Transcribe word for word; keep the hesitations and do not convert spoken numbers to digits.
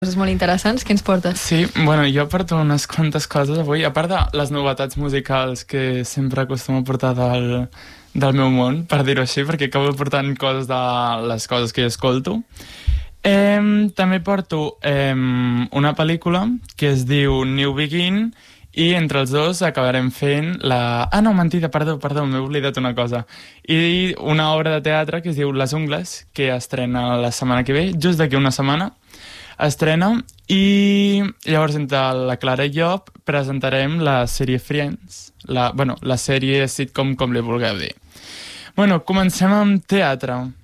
coses molt interessants. Què ens portes? Sí, bueno, jo porto unes quantes coses avui, a part de les novetats musicals que sempre acostumo a portar del, del meu món, per dir-ho així, perquè acabo portant coses de les coses que jo escolto. Eh, també porto eh, una pel·lícula que es diu New Begin i entre els dos acabarem fent la... Ah, no, mentida, perdó, perdó, m'he oblidat una cosa. I una obra de teatre que es diu Les Ungles, que estrena la setmana que ve, just d'aquí una setmana estrena, i llavors entre la Clara i jo presentarem la sèrie Friends, la, bueno, la sèrie sitcom, com li vulgueu dir. Bueno, comencem amb teatre.